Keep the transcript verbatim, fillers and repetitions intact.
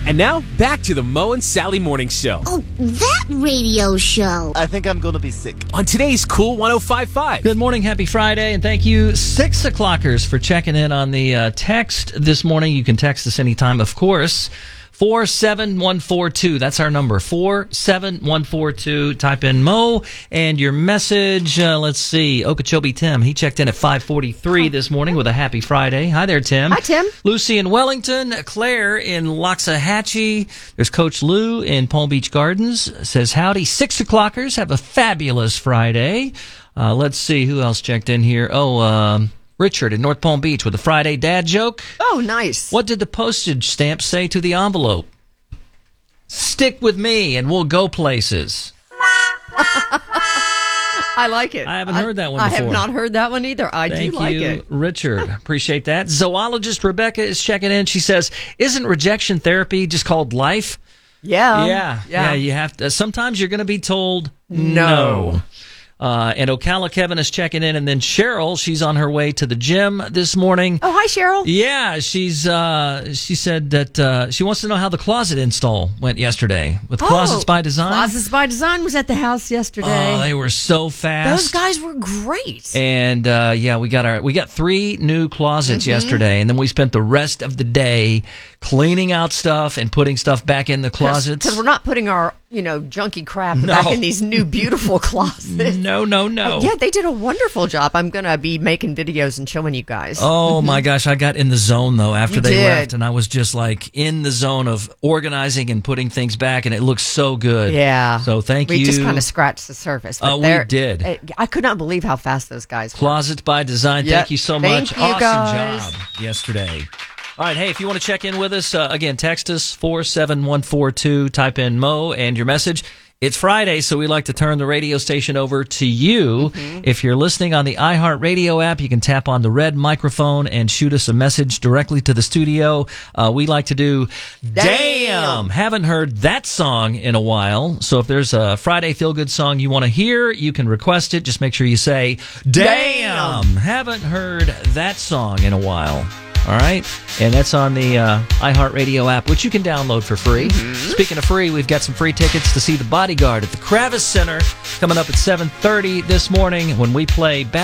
And now, back to the Mo and Sally Morning Show. Oh, that radio show. I think I'm going to be sick. On today's Cool one oh five point five. Good morning, happy Friday, and thank you, six o'clockers, for checking in on the uh, text this morning. You can text us anytime, of course. four seven one four two. That's our number. four seven one four two. Type in Mo and your message. Uh, let's see. Okeechobee Tim. He checked in at five forty-three this morning with a happy Friday. Hi there, Tim. Hi, Tim. Lucy in Wellington. Claire in Loxahatchee. There's Coach Lou in Palm Beach Gardens. Says howdy. Six o'clockers. Have a fabulous Friday. Uh, let's see who else checked in here. Oh, um, Richard in North Palm Beach with a Friday dad joke. Oh, nice. What did the postage stamp say to the envelope? Stick with me and we'll go places. I like it. I haven't I, heard that one I before. have not heard that one either. I Thank do like you, it. Richard. Appreciate that. Zoologist Rebecca is checking in. She says, isn't rejection therapy just called life? Yeah. Yeah. Yeah. Yeah. You have to. Sometimes you're going to be told No. no. Uh, and Ocala Kevin is checking in, and then Cheryl, she's on her way to the gym this morning. Oh, hi, Cheryl. Yeah, she's uh, she said that uh, she wants to know how the closet install went yesterday with Oh, Closets by Design. Closets by Design was at the house yesterday. Oh, they were so fast. Those guys were great. And uh, yeah, we got our we got three new closets Mm-hmm. yesterday, and then we spent the rest of the day cleaning out stuff and putting stuff back in the closets. Because we're not putting our, you know, junky crap No. back in these new beautiful closets. No, no, no. Yeah, they did a wonderful job. I'm going to be making videos and showing you guys. Oh my gosh, I got in the zone though after You they did. left, and I was just like in the zone of organizing and putting things back, and it looks so good. Yeah. So thank we you. We just kind of scratched the surface. But Oh, we they're- did. I- I could not believe how fast those guys were. Closets by Design. Yep. Thank you so Thank much. you, awesome guys. job yesterday. All right, hey, if you want to check in with us, uh, again, text us four seven one four two, type in Mo and your message. It's Friday, so we like to turn the radio station over to you. Mm-hmm. If you're listening on the iHeartRadio app, you can tap on the red microphone and shoot us a message directly to the studio. Uh, we like to do Damn. Damn! Haven't heard that song in a while. So if there's a Friday feel-good song you want to hear, you can request it. Just make sure you say Damn! Damn. Haven't heard that song in a while. All right, and that's on the uh, iHeartRadio app, which you can download for free. Mm-hmm. Speaking of free, we've got some free tickets to see The Bodyguard at the Kravis Center coming up at seven thirty this morning when we play